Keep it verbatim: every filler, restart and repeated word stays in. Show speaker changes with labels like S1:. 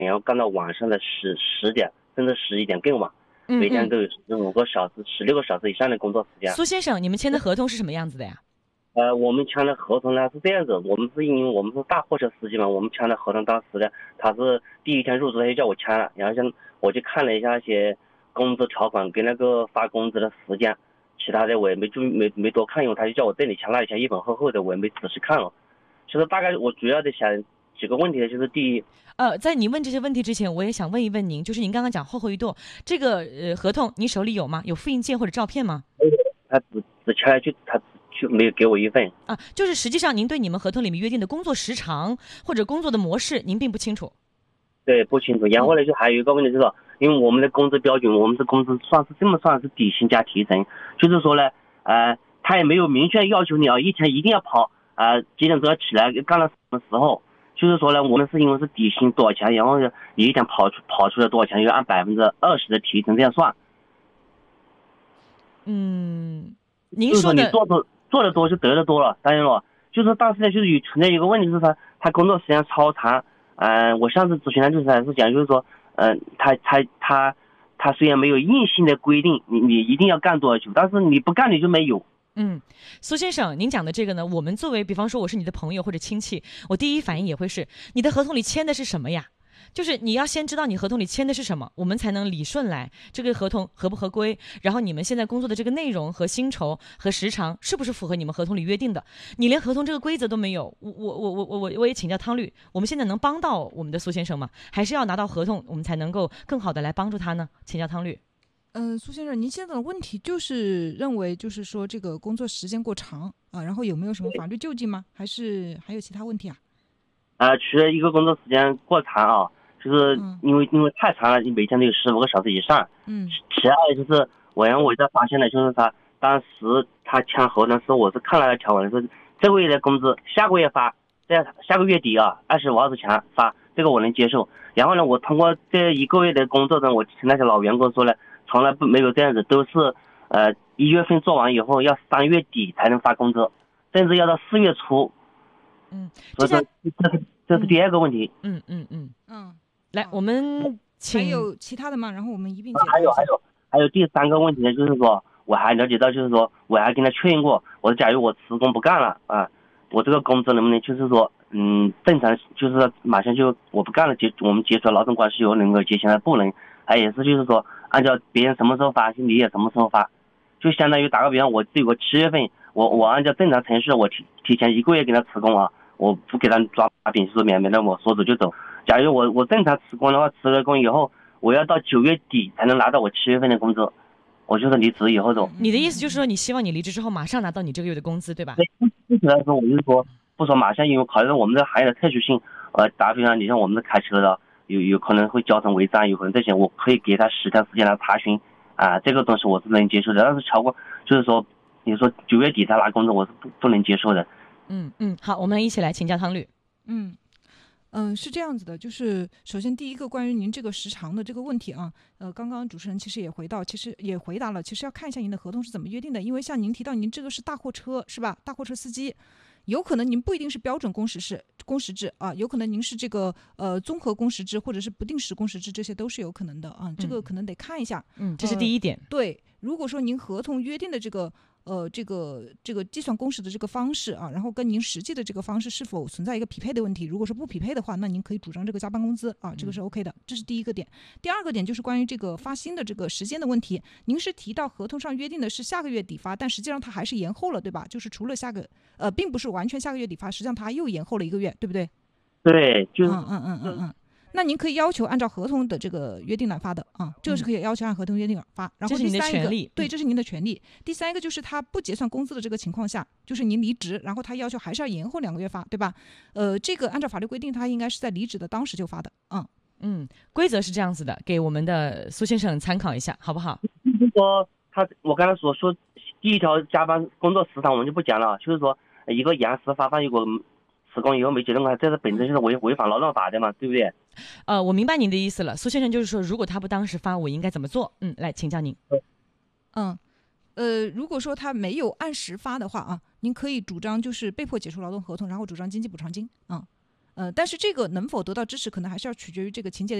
S1: 然后干到晚上的十十点甚至十一点更晚，
S2: 嗯
S1: 每天
S2: 嗯，
S1: 都有十五个小时、十六个小时以上的工作时间。
S2: 苏先生，你们签的合同是什么样子的呀？
S1: 呃，我们签的合同呢是这样子，我们是因为我们是大货车司机嘛，我们签的合同当时呢，他是第一天入职他就叫我签了，然后像我就看了一下那些工资条款跟那个发工资的时间，其他的我也没注意，没没多看，因为他就叫我这里签那里签，一本厚厚的，我也没仔细看了。其实大概我主要的想几个问题，就是第一，
S2: 呃，在您问这些问题之前，我也想问一问您，就是您刚刚讲厚厚一摞，这个呃合同您手里有吗？有复印件或者照片吗？
S1: 他只只签了就他就没有给我一份。
S2: 啊，就是实际上您对你们合同里面约定的工作时长或者工作的模式，您并不清楚。
S1: 对，不清楚。然后呢，就还有一个问题就是说，因为我们的工资标准，我们是工资算是这么算是底薪加提成，就是说呢，呃，他也没有明确要求你要一天一定要跑，呃，几点钟要起来，干到什么时候。就是说呢，我们是因为是底薪多少钱，然后呢，你一天跑出跑出来多少钱，要按百分之二十的提成这样算。
S2: 嗯，您
S1: 就是说你
S2: 说的，
S1: 做的做的多就得的多了，当然了，就是但是呢，就是有存在一个问题，就是他他工作时间超长。嗯、呃，我上次咨询他就是还是讲，就是说，嗯、呃，他他他他虽然没有硬性的规定，你你一定要干多少久，但是你不干你就没有。
S2: 嗯，苏先生，您讲的这个呢，我们作为比方说我是你的朋友或者亲戚，我第一反应也会是你的合同里签的是什么呀？就是你要先知道你合同里签的是什么，我们才能理顺来这个合同合不合规，然后你们现在工作的这个内容和薪酬和时长是不是符合你们合同里约定的？你连合同这个规则都没有，我我我我我我也请教汤律，我们现在能帮到我们的苏先生吗？还是要拿到合同，我们才能够更好的来帮助他呢？请教汤律。
S3: 嗯、呃，苏先生，您现在的问题就是认为就是说这个工作时间过长啊，然后有没有什么法律救济吗？还是还有其他问题啊？
S1: 呃，除了一个工作时间过长啊，就是
S3: 嗯
S1: 因为因为太长了，你每天都有十五个小时以上。
S3: 嗯
S1: 其二就是我让我在发现的就是他当时他签合同的时候，我是看了条文说这个月的工资下个月发，在下个月底啊二十五号之前发，这个我能接受。然后呢，我通过这一个月的工作中，我听那些老员工说了，从来不没有这样子，都是呃一月份做完以后要三月底才能发工资，甚至要到四月初。
S2: 嗯，
S1: 所以说这是这是第二个问题。
S2: 嗯嗯嗯，
S3: 嗯，
S2: 来，
S3: 好
S2: 我们请
S3: 还有其他的吗？然后我们一并解答一下。
S1: 还有还有还有第三个问题呢，就是说我还了解到，就是说我还跟他确认过，我说假如我辞工不干了啊，我这个工资能不能就是说嗯正常，就是说马上就我不干了，结我们解除劳动关系以后能够结，现在不能，还也是就是说按照别人什么时候发，你也什么时候发，就相当于打个比方，我有个七月份，我我按照正常程序，我提提前一个月给他辞工啊，我不给他抓饼说免免得我说走就走。假如我我正常辞工的话，辞了工以后，我要到九月底才能拿到我七月份的工资，我就是离职以后走。
S2: 你的意思就是说，你希望你离职之后马上拿到你这个月的工资，对吧？
S1: 对，具体来说，我就是说不说马上，因为考虑到我们这行业的特殊性，呃，打比方，你像我们是开车的，有有可能会交通违章，有可能这些，我可以给他十天时间来查询啊，这个东西我是能接受的。但是超过就是说，你说九月底才拿工资，我是不不能接受的。
S2: 嗯嗯，好，我们一起来请教汤律。
S3: 嗯。嗯，是这样子的，就是首先第一个关于您这个时长的这个问题啊，呃，刚刚主持人其实也回到，其实也回答了，其实要看一下您的合同是怎么约定的，因为像您提到您这个是大货车是吧？大货车司机，有可能您不一定是标准工时制工时制啊，有可能您是这个呃综合工时制或者是不定时工时制，这些都是有可能的啊，这个可能得看一下。
S2: 嗯，这是第一点。
S3: 呃、对，如果说您合同约定的这个。呃，这个这个计算工时的这个方式啊，然后跟您实际的这个方式是否存在一个匹配的问题？如果是不匹配的话，那您可以主张这个加班工资啊，这个是 OK 的，这是第一个点。第二个点就是关于这个发薪的这个时间的问题，您是提到合同上约定的是下个月底发，但实际上它还是延后了，对吧？就是除了下个呃，并不是完全下个月底发，实际上它又延后了一个月，对不对？
S1: 对，就是
S3: 嗯嗯嗯嗯嗯。那您可以要求按照合同的这个约定来发的啊，这个是可以要求按合同约定发。然后第三一个，对，这是您的权利。第三一个就是他不结算工资的这个情况下，就是您离职，然后他要求还是要延后两个月发，对吧？呃，这个按照法律规定，他应该是在离职的当时就发的。嗯
S2: 嗯，规则是这样子的，给我们的苏先生参考一下，好不好？
S1: 就是说他，我刚才所说第一条加班工作时长我们就不讲了，就是说一个延时发放，如果辞工以后没结论的话，这是本身就是违违反劳动法的嘛，对不对？
S2: 呃，我明白您的意思了，苏先生就是说，如果他不当时发，我应该怎么做？嗯，来请教您。
S3: 嗯，呃，如果说他没有按时发的话啊，您可以主张就是被迫解除劳动合同，然后主张经济补偿金啊。 呃，但是这个能否得到支持，可能还是要取决于这个情节的